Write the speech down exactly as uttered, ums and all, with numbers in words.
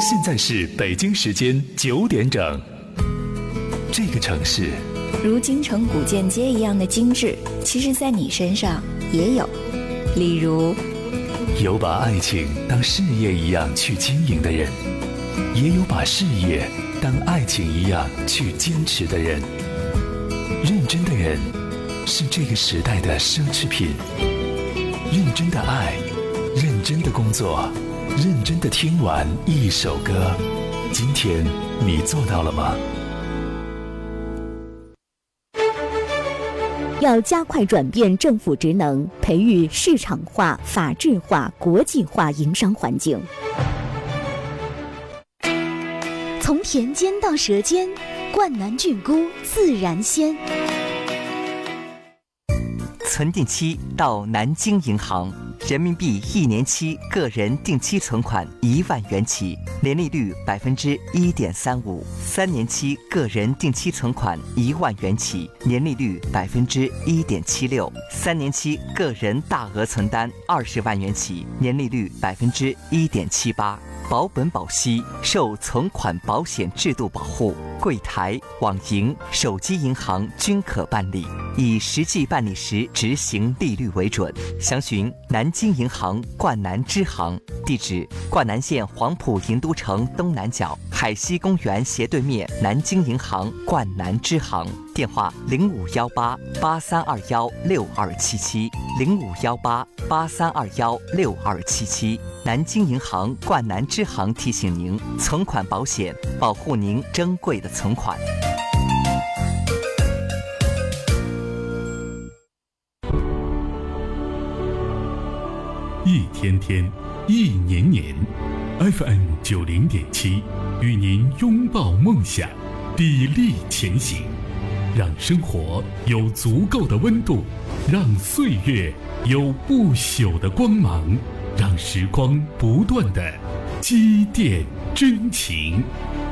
现在是北京时间九点整。这个城市如京城古建街一样的精致，其实在你身上也有。例如， 有把爱情当事业一样去经营的人，也有把事业当爱情一样去坚持的人。认真的人是这个时代的奢侈品。认真的爱，认真的工作，认真的听完一首歌。今天你做到了吗？ 要加快转变政府职能，培育市场化、法治化、国际化营商环境。从田间到舌尖，灌南菌菇自然鲜。 存定期到南京银行，人民币一年期个人定期存款一万元起，年利率百分之一点三五；三年期个人定期存款一万元起，年利率百分之一点七六；三年期个人大额存单二十万元起，年利率百分之一点七八。保本保息，受存款保险制度保护，柜台、网银、手机银行均可办理，以实际办理时执行利率为准。详询南京银行灌南支行，地址：灌南县黄埔银都城东南角海西公园斜对面南京银行灌南支行。电话：零五幺八八三二幺六二七七，零五幺八八三二幺六二七七。南京银行灌南支行提醒您：存款保险，保护您珍贵的存款。 一天天，一年年 ，F M 九零点七，与您拥抱梦想，砥砺前行，让生活有足够的温度，让岁月有不朽的光芒，让时光不断的积淀真情。